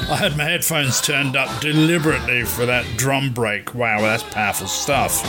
I had my headphones turned up deliberately for that drum break. Wow, that's powerful stuff.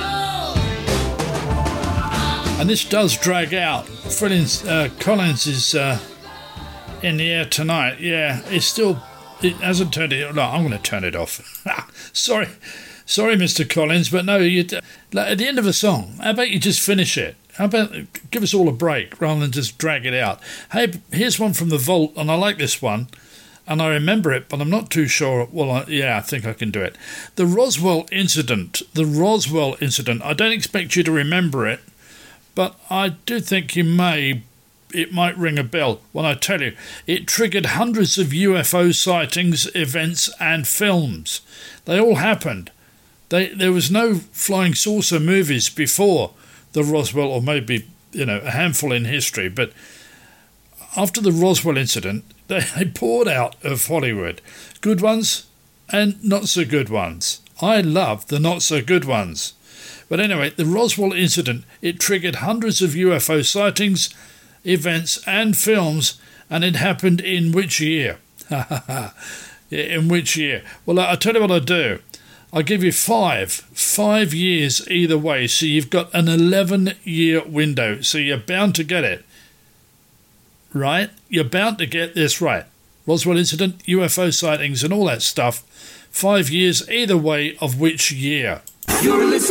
And this does drag out. Collins is in the air tonight. Yeah, it hasn't turned it. No, I'm going to turn it off. Sorry, Mr. Collins, but no. At the end of a song, how about you just finish it? How about give us all a break rather than just drag it out? Hey, here's one from the Vault, and I like this one. And I remember it, but I'm not too sure. Well, I think I can do it. The Roswell incident. I don't expect you to remember it, but I do think it might ring a bell when I tell you. It triggered hundreds of UFO sightings, events, and films. They all happened. There was no flying saucer movies before the Roswell, or maybe, a handful in history, but after the Roswell incident, they poured out of Hollywood. Good ones and not so good ones. I love the not so good ones. But anyway, the Roswell incident, it triggered hundreds of UFO sightings, events and films, and it happened in which year? In which year? Well, I'll tell you what I'll do. I'll give you 5 years either way, so you've got an 11-year window, so you're bound to get it. Right? You're bound to get this right. Roswell incident, UFO sightings and all that stuff. 5 years either way of which year. You're listening